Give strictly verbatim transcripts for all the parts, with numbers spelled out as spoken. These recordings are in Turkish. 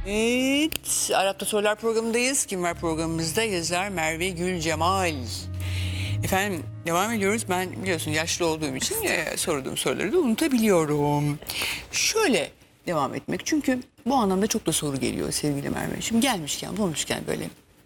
Evet, Arap'ta Sorular programındayız. Kim var programımızda? Yazar Merve Gülcemal. Efendim devam ediyoruz. Ben biliyorsun yaşlı olduğum için e, sorduğum soruları da unutabiliyorum. Şöyle devam etmek. Çünkü bu anlamda çok da soru geliyor sevgili Merve. Şimdi gelmişken, bulmuşken böyle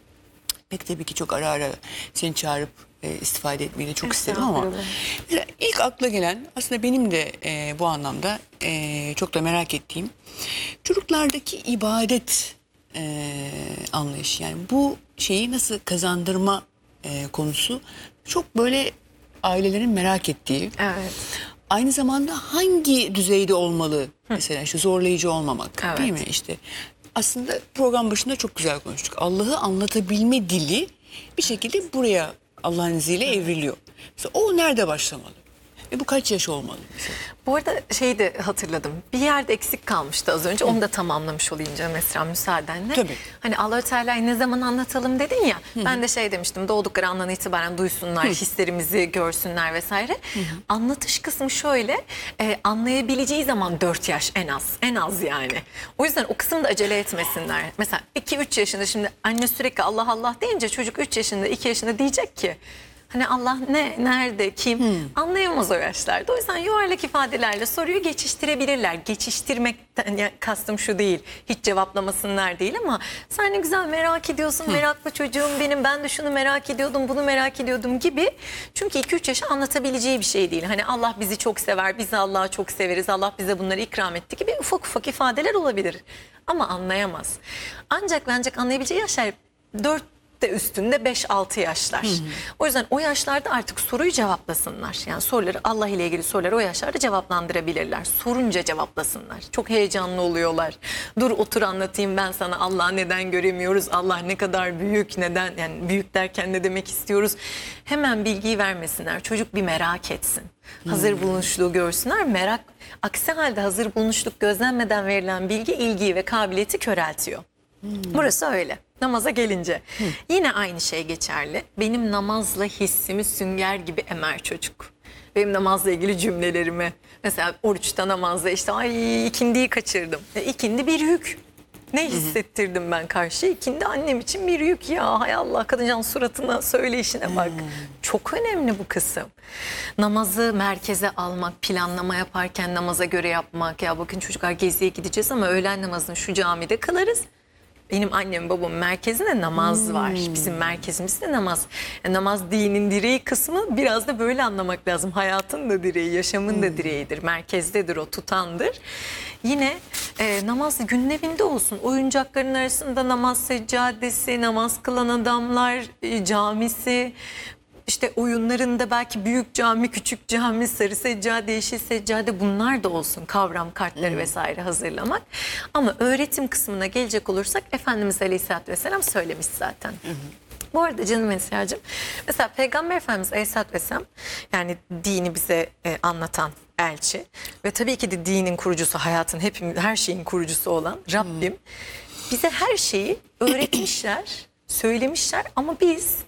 pek tabii ki çok ara ara seni çağırıp e, istifade etmeyi de çok isterim ama mesela ilk akla gelen aslında benim de e, bu anlamda e, çok da merak ettiğim çocuklardaki ibadet e, anlayışı. Yani bu şeyi nasıl kazandırma e, konusu çok böyle ailelerin merak ettiği. Evet. Aynı zamanda hangi düzeyde olmalı? Mesela işte zorlayıcı olmamak, Evet. değil mi? İşte aslında program başında çok güzel konuştuk. Allah'ı anlatabilme dili bir şekilde buraya Allah'ın izniyle evriliyor. Mesela o nerede başlamalı? Ve bu kaç yaş olmalı mesela? Bu arada şeyi de hatırladım. Bir yerde eksik kalmıştı az önce. Onu da tamamlamış olayım canım Esra müsaadenle. Tabii. Hani Allah-u Teala'yı ne zaman anlatalım dedin ya. Hı-hı. Ben de şey demiştim. Doğdukları andan itibaren duysunlar, Hı-hı. hislerimizi görsünler vesaire. Hı-hı. Anlatış kısmı şöyle. E, anlayabileceği zaman dört yaş en az. En az yani. O yüzden o kısımda acele etmesinler. Mesela iki üç yaşında şimdi anne sürekli Allah Allah deyince çocuk üç yaşında iki yaşında diyecek ki hani Allah ne, nerede, kim hmm. anlayamaz o yaşlarda. O yüzden yuvarlak ifadelerle soruyu geçiştirebilirler. Geçiştirmekten yani kastım şu değil, hiç cevaplamasınlar değil ama sen ne güzel merak ediyorsun, hmm. meraklı çocuğum benim, ben de şunu merak ediyordum, bunu merak ediyordum gibi. Çünkü iki üç yaşa anlatabileceği bir şey değil. Hani Allah bizi çok sever, biz de Allah'ı çok severiz, Allah bize bunları ikram etti gibi ufak ufak ifadeler olabilir. Ama anlayamaz. Ancak ve ancak anlayabileceği yaşlar dört de üstünde beş altı yaşlar. Hı hı. O yüzden o yaşlarda artık soruyu cevaplasınlar. Yani soruları Allah ile ilgili soruları o yaşlarda cevaplandırabilirler. Sorunca cevaplasınlar. Çok heyecanlı oluyorlar. Dur otur anlatayım ben sana Allah'ı neden göremiyoruz? Allah ne kadar büyük, neden yani büyük derken ne demek istiyoruz? Hemen bilgiyi vermesinler. Çocuk bir merak etsin. Hazır hmm. bulunuşluğu görsünler. Merak aksi halde hazır bulunuşluk gözlenmeden verilen bilgi ilgiyi ve kabiliyeti köreltiyor. Hmm. Burası öyle. Namaza gelince Hı. yine aynı şey geçerli. Benim namazla hissimi sünger gibi emer çocuk. Benim namazla ilgili cümlelerimi mesela oruçta namazda işte ay ikindiyi kaçırdım. E, ikindi bir yük. Ne hissettirdim ben karşı? İkindi annem için bir yük ya. Hay Allah kadıncağın suratına söyleyişine bak. Hmm. Çok önemli bu kısım. Namazı merkeze almak, planlama yaparken namaza göre yapmak. Ya bakın çocuklar geziye gideceğiz ama öğlen namazını şu camide kılarız. Benim annem babam merkezinde namaz var. Hmm. Bizim merkezimizde namaz. Yani namaz dinin direği kısmı biraz da böyle anlamak lazım. Hayatın da direği, yaşamın hmm. da direğidir. Merkezdedir o, tutandır. Yine e, namaz gündeminde olsun. Oyuncakların arasında namaz seccadesi, namaz kılan adamlar, e, camisi... İşte oyunlarında belki büyük cami, küçük cami, sarı seccade, yeşil seccade bunlar da olsun. Kavram kartları hmm. vesaire hazırlamak. Ama öğretim kısmına gelecek olursak Efendimiz Aleyhisselatü Vesselam söylemiş zaten. Hmm. Bu arada canım Esra'cığım mesela Peygamber Efendimiz Aleyhisselatü Vesselam yani dini bize e, anlatan elçi ve tabii ki de dinin kurucusu, hayatın hepimiz, her şeyin kurucusu olan Rabbim hmm. bize her şeyi öğretmişler, söylemişler ama biz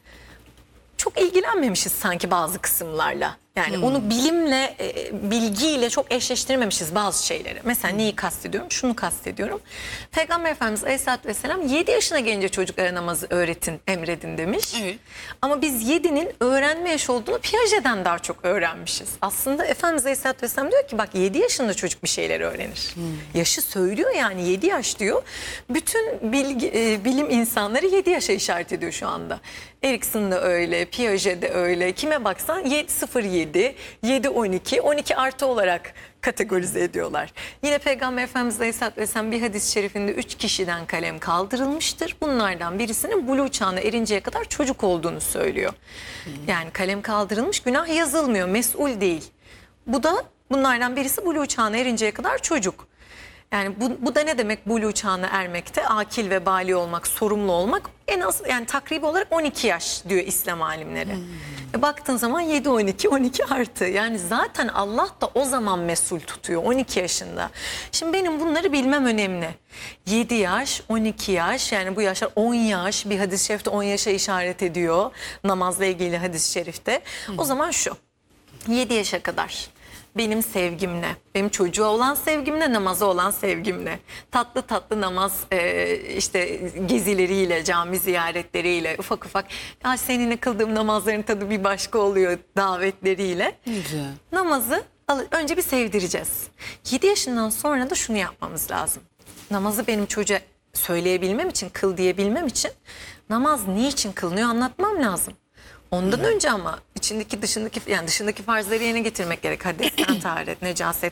çok ilgilenmemişiz sanki bazı kısımlarla. Yani hmm. onu bilimle, e, bilgiyle çok eşleştirmemişiz bazı şeyleri. Mesela neyi kastediyorum? Şunu kastediyorum. Peygamber Efendimiz Aleyhisselatü Vesselam yedi yaşına gelince çocuklara namazı öğretin, emredin demiş. Evet. Ama biz yedinin öğrenme yaşı olduğunu Piaget'den daha çok öğrenmişiz. Aslında Efendimiz Aleyhisselatü Vesselam diyor ki bak yedi yaşında çocuk bir şeyler öğrenir. Hmm. Yaşı söylüyor yani yedi yaş diyor. Bütün bilgi, e, bilim insanları yedi yaşa işaret ediyor şu anda. Erikson da öyle, Piaget de öyle. Kime baksan sıfır yedi, yedi on iki, on iki artı olarak kategorize ediyorlar. Yine Peygamber Efendimiz Aleyhisselatü Vesselam bir hadis-i şerifinde üç kişiden kalem kaldırılmıştır. Bunlardan birisinin buluğ çağına erinceye kadar çocuk olduğunu söylüyor. Hmm. Yani kalem kaldırılmış, günah yazılmıyor, mesul değil. Bu da bunlardan birisi buluğ çağına erinceye kadar çocuk. Yani bu, bu da ne demek buluğ çağına ermekte? Akil ve bali olmak, sorumlu olmak en az yani takribi olarak on iki yaş diyor İslam alimleri. Hmm. E baktığın zaman yedi on iki, on iki artı. Yani zaten Allah da o zaman mesul tutuyor on iki yaşında. Şimdi benim bunları bilmem önemli. yedi yaş, on iki yaş yani bu yaşlar on yaş bir hadis-i şerifte on yaşa işaret ediyor. Namazla ilgili hadis-i şerifte. Hmm. O zaman şu yedi yaşa kadar benim sevgimle, benim çocuğa olan sevgimle, namaza olan sevgimle. Tatlı tatlı namaz e, işte gezileriyle, cami ziyaretleriyle, ufak ufak ya seninle kıldığım namazların tadı bir başka oluyor davetleriyle. Güzel. Namazı al- önce bir sevdireceğiz. yedi yaşından sonra da şunu yapmamız lazım. Namazı benim çocuğa söyleyebilmem için, kıl diyebilmem için namaz niçin kılınıyor anlatmam lazım. Ondan önce ama içindeki dışındaki yani dışındaki farzları yerine getirmek gerek. Hadesten taharet, necaset